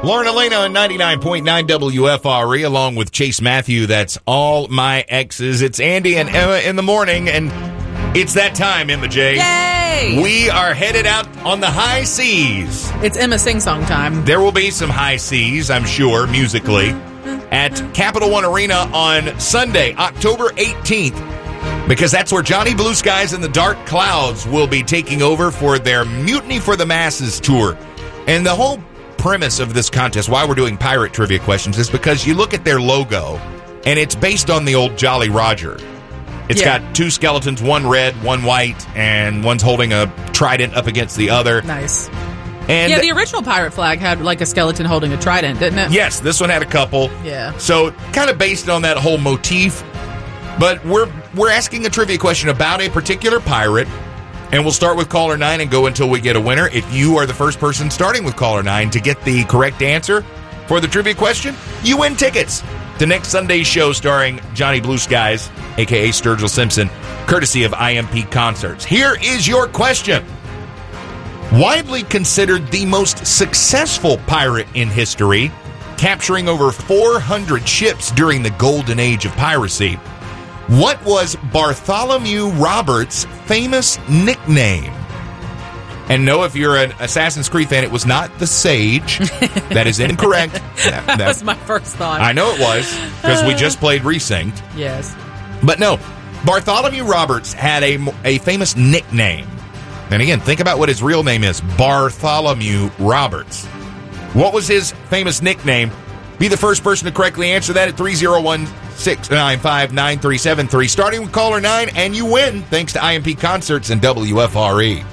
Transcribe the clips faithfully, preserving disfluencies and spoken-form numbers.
Lauren Elena on ninety-nine point nine W F R E, along with Chase Matthew. That's All My Exes. It's Andy and Emma in the morning, and it's that time, Emma J. Yay! We are headed out on the high seas. It's Emma sing-song time. There will be some high seas, I'm sure, musically, at Capital One Arena on Sunday, October eighteenth, because that's where Johnny Blue Skies and the Dark Clouds will be taking over for their Mutiny for the Masses tour. And the whole premise of this contest, why we're doing pirate trivia questions, is because you look at their logo, and it's based on the old Jolly Roger. It's yeah. got two skeletons, one red, one white, and one's holding a trident up against the other. Nice. And yeah, the original pirate flag had like a skeleton holding a trident, didn't it? Yes, this one had a couple. Yeah. So kind of based on that whole motif. But we're we're asking a trivia question about a particular pirate, and we'll start with caller nine and go until we get a winner. If you are the first person starting with caller nine to get the correct answer for the trivia question, you win tickets to next Sunday's show starring Johnny Blue Skies, a k a. Sturgill Simpson, courtesy of I M P Concerts. Here is your question. Widely considered the most successful pirate in history, capturing over four hundred ships during the golden age of piracy, what was Bartholomew Roberts' famous nickname? And no, if you're an Assassin's Creed fan, it was not the Sage. That is incorrect. that, that, that was my first thought. I know it was, because we just played Resynced. Yes. But no, Bartholomew Roberts had a, a famous nickname. And again, think about what his real name is, Bartholomew Roberts. What was his famous nickname? Be the first person to correctly answer that at three oh one, six nine five, nine three seven three. Starting with caller nine, and you win thanks to I M P Concerts and W F R E.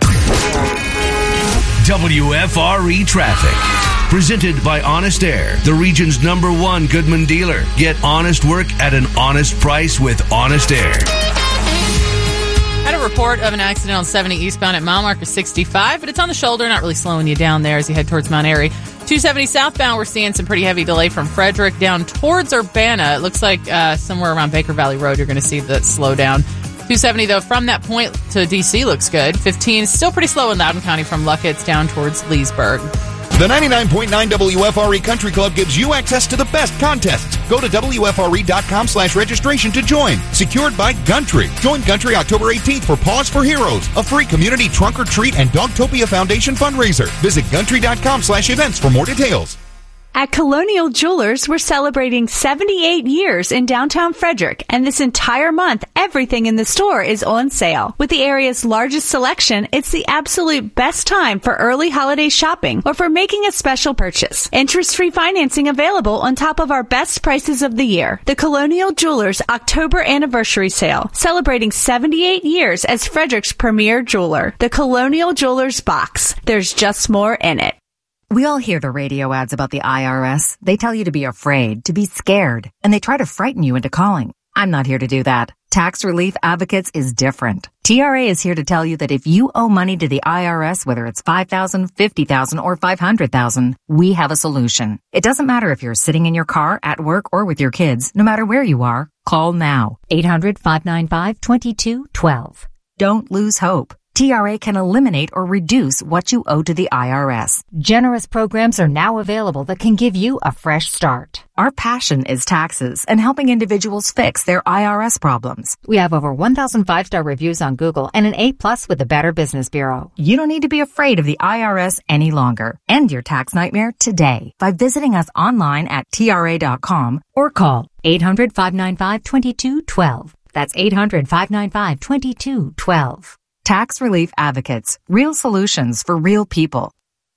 W F R E Traffic. Presented by Honest Air, the region's number one Goodman dealer. Get honest work at an honest price with Honest Air. Had a report of an accident on seventy eastbound at mile marker sixty-five, but it's on the shoulder, not really slowing you down there as you head towards Mount Airy. two seventy southbound, we're seeing some pretty heavy delay from Frederick down towards Urbana. It looks like uh, somewhere around Baker Valley Road you're going to see the slowdown. two seventy, though, from that point to D C looks good. fifteen is still pretty slow in Loudoun County from Luckett's down towards Leesburg. The ninety-nine point nine W F R E Country Club gives you access to the best contests. Go to W F R E dot com slash registration to join. Secured by Gumtree. Join Gumtree October eighteenth for Paws for Heroes, a free community trunk or treat and Dogtopia Foundation fundraiser. Visit Gumtree dot com slash events for more details. At Colonial Jewelers, we're celebrating seventy-eight years in downtown Frederick, and this entire month, everything in the store is on sale. With the area's largest selection, it's the absolute best time for early holiday shopping or for making a special purchase. Interest-free financing available on top of our best prices of the year. The Colonial Jewelers October Anniversary Sale, celebrating seventy-eight years as Frederick's premier jeweler. The Colonial Jewelers Box. There's just more in it. We all hear the radio ads about the I R S. They tell you to be afraid, to be scared, and they try to frighten you into calling. I'm not here to do that. Tax Relief Advocates is different. T R A is here to tell you that if you owe money to the I R S, whether it's five thousand dollars, fifty thousand dollars, or five hundred thousand dollars, we have a solution. It doesn't matter if you're sitting in your car, at work, or with your kids. No matter where you are, call now. eight hundred, five nine five, two two one two. Don't lose hope. T R A can eliminate or reduce what you owe to the I R S. Generous programs are now available that can give you a fresh start. Our passion is taxes and helping individuals fix their I R S problems. We have over one thousand five-star reviews on Google and an A plus with the Better Business Bureau. You don't need to be afraid of the I R S any longer. End your tax nightmare today by visiting us online at T R A dot com or call eight hundred, five nine five, two two one two. That's eight hundred, five nine five, two two one two. Tax Relief Advocates. Real solutions for real people.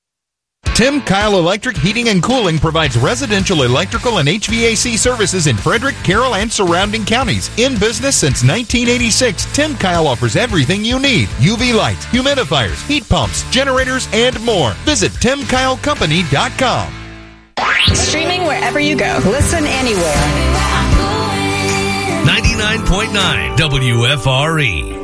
Tim Kyle Electric Heating and Cooling provides residential electrical and H V A C services in Frederick, Carroll, and surrounding counties. In business since nineteen eighty-six, Tim Kyle offers everything you need. U V lights, humidifiers, heat pumps, generators, and more. Visit Tim Kyle Company dot com. Streaming wherever you go. Listen anywhere. ninety-nine point nine W F R E.